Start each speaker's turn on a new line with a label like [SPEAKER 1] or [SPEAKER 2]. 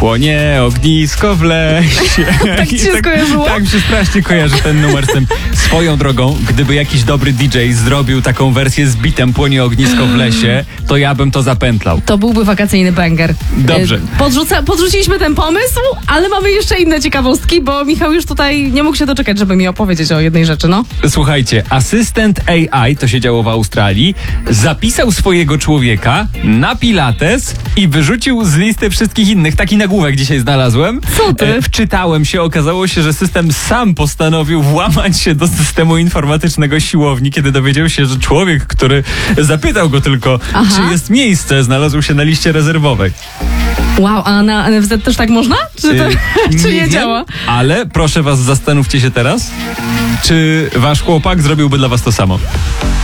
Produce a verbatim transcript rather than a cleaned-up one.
[SPEAKER 1] Płonie ognisko w lesie.
[SPEAKER 2] Tak ci się
[SPEAKER 1] tak,
[SPEAKER 2] skojarzyło?
[SPEAKER 1] Tak mi się strasznie kojarzy ten numer z tym. Swoją drogą, gdyby jakiś dobry D J zrobił taką wersję z bitem Płonie ognisko w lesie, to ja bym to zapętlał.
[SPEAKER 2] To byłby wakacyjny banger.
[SPEAKER 1] Dobrze.
[SPEAKER 2] Podrzuca, podrzuciliśmy ten pomysł, ale mamy jeszcze inne ciekawostki, bo Michał już tutaj nie mógł się doczekać, żeby mi opowiedzieć o jednej rzeczy, no.
[SPEAKER 1] Słuchajcie, asystent A I, to się działo w Australii, zapisał swojego człowieka na pilates i wyrzucił z listy wszystkich innych. Taki nagłówek dzisiaj znalazłem.
[SPEAKER 2] Co ty?
[SPEAKER 1] E, wczytałem się, okazało się, że system sam postanowił włamać się do systemu informatycznego siłowni, kiedy dowiedział się, że człowiek, który zapytał go tylko,
[SPEAKER 2] Aha.
[SPEAKER 1] czy jest miejsce, znalazł się na liście rezerwowej.
[SPEAKER 2] Wow, a na N F Z też tak można? Czy, to,
[SPEAKER 1] E,
[SPEAKER 2] czy nie,
[SPEAKER 1] wiem,
[SPEAKER 2] działa?
[SPEAKER 1] Ale proszę was, zastanówcie się teraz, czy wasz chłopak zrobiłby dla was to samo.